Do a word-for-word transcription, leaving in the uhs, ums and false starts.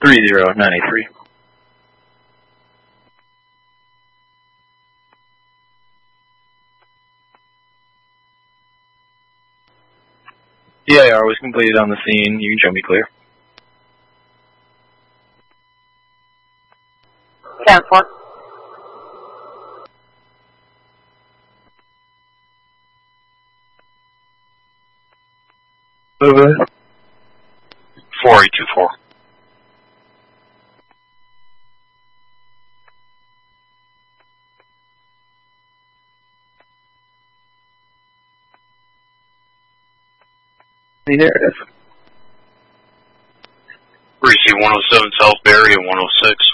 three zero nine eight three. D I R was completed on the scene. You can show me clear. ten four. Over. four eight two four. There it is. Receive one oh seven South Barry and one oh six.